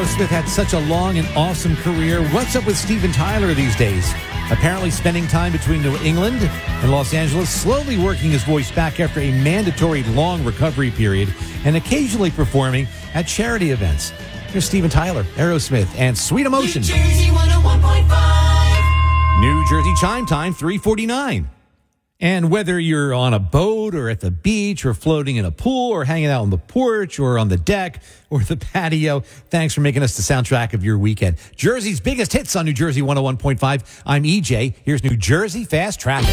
Aerosmith had such a long and awesome career. What's up with Steven Tyler these days? Apparently spending time between New England and Los Angeles, slowly working his voice back after a mandatory long recovery period, and occasionally performing at charity events. Here's Steven Tyler, Aerosmith, and Sweet Emotion. New Jersey 101.5. New Jersey Chime Time, 3:49. And whether you're on a boat or at the beach or floating in a pool or hanging out on the porch or on the deck or the patio, thanks for making us the soundtrack of your weekend. Jersey's biggest hits on New Jersey 101.5. I'm EJ. Here's New Jersey Fast Traffic.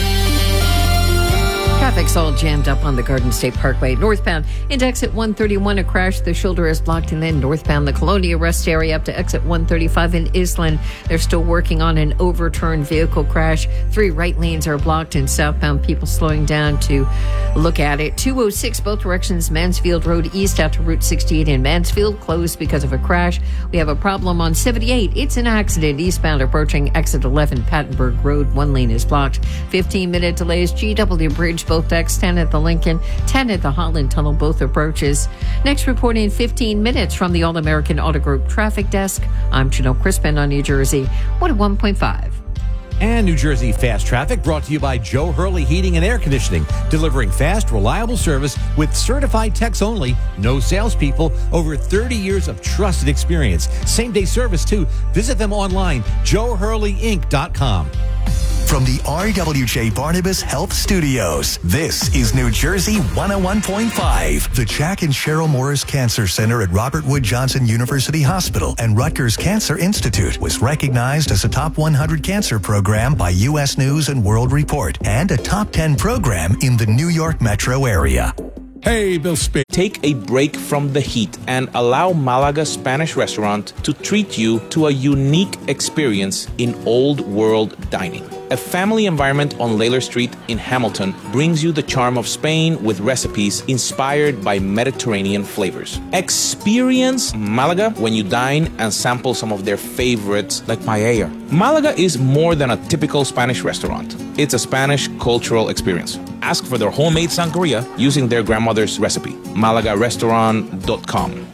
Traffic's all jammed up on the Garden State Parkway. Northbound into exit 131, a crash. The shoulder is blocked. And then northbound, the Colonia Rest area up to exit 135 in Island. They're still working on an overturned vehicle crash. 3 right lanes are blocked, and southbound people slowing down to look at it. 206 both directions, Mansfield Road east out to Route 68 in Mansfield, closed because of a crash. We have a problem on 78. It's an accident eastbound approaching exit 11 Pattenberg Road. 1 lane is blocked. 15-minute delays, GW Bridge, both decks, 10 at the Lincoln, 10 at the Holland Tunnel, both approaches. Next report in 15 minutes from the All-American Auto Group Traffic Desk. I'm Janelle Crispin on New Jersey 101.5. And New Jersey Fast Traffic brought to you by Joe Hurley Heating and Air Conditioning, delivering fast, reliable service with certified techs only, no salespeople, over 30 years of trusted experience. Same-day service, too. Visit them online, joehurleyinc.com. From the RWJ Barnabas Health Studios, this is New Jersey 101.5. The Jack and Cheryl Morris Cancer Center at Robert Wood Johnson University Hospital and Rutgers Cancer Institute was recognized as a top 100 cancer program by U.S. News and World Report and a top 10 program in the New York metro area. Hey, Bill Spade. Take a break from the heat and allow Malaga Spanish Restaurant to treat you to a unique experience in old world dining. A family environment on Layler Street in Hamilton brings you the charm of Spain with recipes inspired by Mediterranean flavors. Experience Malaga when you dine and sample some of their favorites like paella. Malaga is more than a typical Spanish restaurant. It's a Spanish cultural experience. Ask for their homemade sangria using their grandmother's recipe. MalagaRestaurant.com.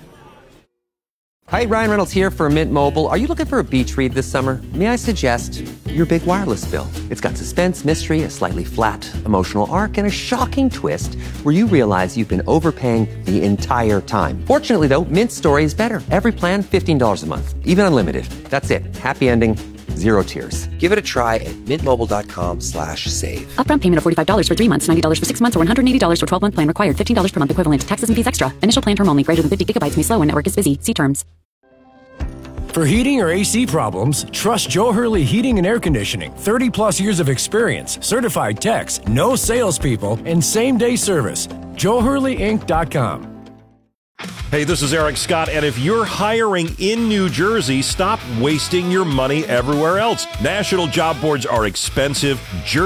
Hi, Ryan Reynolds here for Mint Mobile. Are you looking for a beach read this summer? May I suggest your big wireless bill? It's got suspense, mystery, a slightly flat emotional arc, and a shocking twist where you realize you've been overpaying the entire time. Fortunately, though, Mint's story is better. Every plan, $15 a month, even unlimited. That's it. Happy ending. 0 tears. Give it a try at mintmobile.com/save. Upfront payment of $45 for 3 months, $90 for 6 months, or $180 for 12-month plan required. $15 per month equivalent. Taxes and fees extra. Initial plan term only. Greater than 50 gigabytes may slow when network is busy. See terms. For heating or AC problems, trust Joe Hurley Heating and Air Conditioning. 30-plus years of experience, certified techs, no salespeople, and same-day service. JoeHurleyInc.com. Hey, this is Eric Scott, and if you're hiring in New Jersey, stop wasting your money everywhere else. National job boards are expensive.